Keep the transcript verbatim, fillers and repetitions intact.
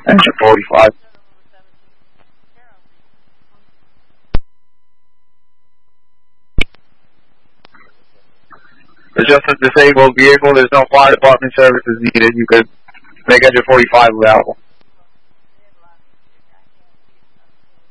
Engine forty-five. It's just a disabled vehicle. There's no fire department services needed. You could make engine forty-five available.